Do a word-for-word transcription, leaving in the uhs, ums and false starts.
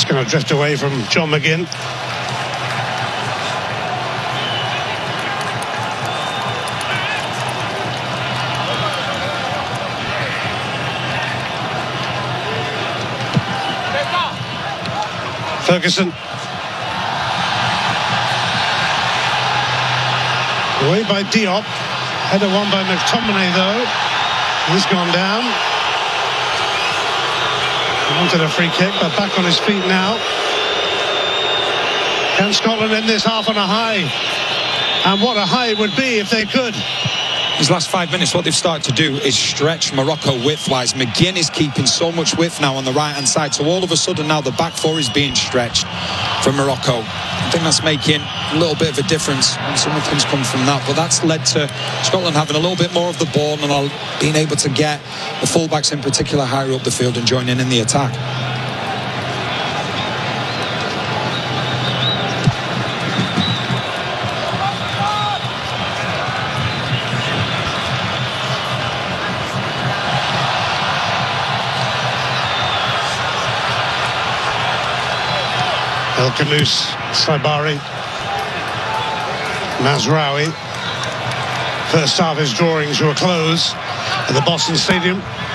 going to drift away from John McGinn. Ferguson. Away by Diop. Header won by McTominay though. He's gone down. He wanted a free kick, but back on his feet now. Can Scotland end this half on a high? And what a high it would be if they could. These last five minutes, what they've started to do is stretch Morocco width-wise. McGinn is keeping so much width now on the right-hand side, so all of a sudden now the back four is being stretched from Morocco. I think that's making a little bit of a difference, and some of things come from that, but that's led to Scotland having a little bit more of the ball and being able to get the fullbacks in particular higher up the field and joining in the attack. El-Khanous, Saibari, Mazraoui. First half his drawings were closed at the Boston Stadium.